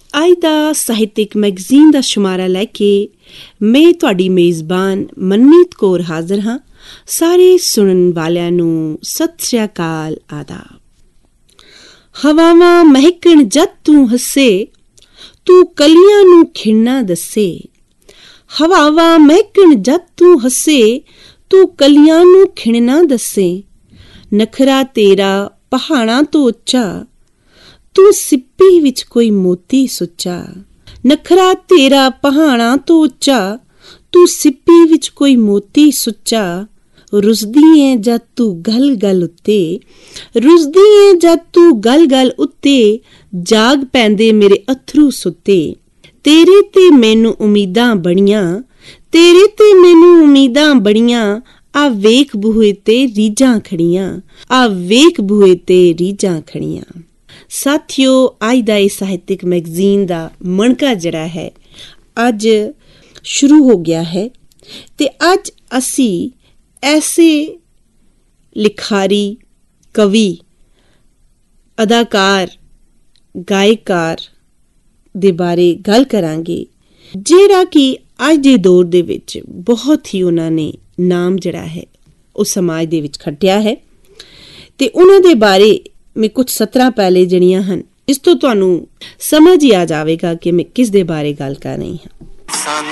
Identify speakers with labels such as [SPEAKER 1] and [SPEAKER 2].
[SPEAKER 1] ਅੱਜ ਦਾ ਸਾਹਿਤਿਕ ਮੈਗਜ਼ੀਨ ਦਾ ਸ਼ੁਮਾਰਾ ਲੈ ਕੇ ਮੈਂ ਤੁਹਾਡੀ ਮੇਜ਼ਬਾਨ ਮਨਮੀਤ ਕੌਰ ਹਾਜ਼ਰ ਹਾਂ। ਸਾਰੇ ਸੁਣਨ ਵਾਲਿਆਂ ਨੂੰ ਸਤਿ ਸ੍ਰੀ ਅਕਾਲ, ਆਦਾਬ। ਹਵਾਵਾਂ ਮਹਿਕਣ ਜਦ ਤੂੰ ਹੱਸੇ, ਤੂੰ ਕਲੀਆਂ ਨੂੰ ਖਿੜਨਾ ਦੱਸੇ। ਹਵਾਵਾਂ ਮਹਿਕਣ ਜਦ ਤੂੰ ਹੱਸੇ, ਤੂੰ ਕਲੀਆਂ ਨੂੰ ਖਿੜਨਾ ਦੱਸੇ। ਨਖਰਾ ਤੇਰਾ ਪਹਾੜਾਂ ਤੋਂ ਉੱਚਾ, ਤੂੰ ਸਿੱਪੀ ਵਿੱਚ ਕੋਈ ਮੋਤੀ ਸੁੱਚਾ। ਨਖਰਾ ਤੇਰਾ ਪਹਾੜਾਂ ਤੋਂ ਉੱਚਾ, ਤੂੰ ਸਿੱਪੀ ਵਿੱਚ ਕੋਈ ਮੋਤੀ ਸੁੱਚਾ। ਰੁੱਸਦੀ ਏਂ ਜਦ ਤੂੰ ਗਲ ਗਲ ਉੱਤੇ, ਰੁੱਸਦੀ ਏਂ ਜਦ ਤੂੰ ਗਲ ਗਲ ਉੱਤੇ। ਜਾਗ ਪੈਂਦੇ ਮੇਰੇ ਅੱਥਰੂ ਸੁੱਤੇ। ਤੇਰੇ ਤੇ ਮੈਨੂੰ ਉਮੀਦਾਂ ਬੜੀਆਂ, ਤੇਰੇ ਤੇ ਮੈਨੂੰ ਉਮੀਦਾਂ ਬੜੀਆਂ। ਆ ਵੇਖ ਬੂਹੇ ਤੇ ਰੀਝਾਂ ਖੜੀਆਂ, ਆ ਵੇਖ ਬੂਹੇ ਤੇ ਰੀਝਾਂ ਖੜੀਆਂ। ਸਾਥੀਓ, ਅੱਜ ਦਾ ਇਹ ਸਾਹਿਤਿਕ ਮੈਗਜ਼ੀਨ ਦਾ ਮਣਕਾ ਜਿਹੜਾ ਹੈ ਅੱਜ ਸ਼ੁਰੂ ਹੋ ਗਿਆ ਹੈ ਤੇ ਅੱਜ ਅਸੀਂ ਐਸੇ ਲਿਖਾਰੀ, ਕਵੀ, ਅਦਾਕਾਰ, ਗਾਇਕਾਰ ਦੇ ਬਾਰੇ ਗੱਲ ਕਰਾਂਗੇ ਜਿਹੜਾ ਕਿ ਅੱਜ ਦੇ ਦੌਰ ਦੇ ਵਿੱਚ ਬਹੁਤ ਹੀ ਉਹਨਾਂ ਨੇ ਨਾਮ ਜਿਹੜਾ ਹੈ ਉਹ ਸਮਾਜ ਦੇ ਵਿੱਚ ਖੱਟਿਆ ਹੈ ਤੇ ਉਹਨਾਂ ਦੇ ਬਾਰੇ ਮੈਂ ਕੁਝ ਸਤਰਾਂ ਪਹਿਲੇ ਜਿਹੜੀਆਂ ਹਨ, ਇਸ ਤੋਂ ਤੁਹਾਨੂੰ ਸਮਝ ਹੀ ਆ ਜਾਵੇਗਾ ਕਿ ਮੈਂ ਕਿਸ ਦੇ ਬਾਰੇ ਗੱਲ ਕਰ ਰਹੀ ਹਾਂ।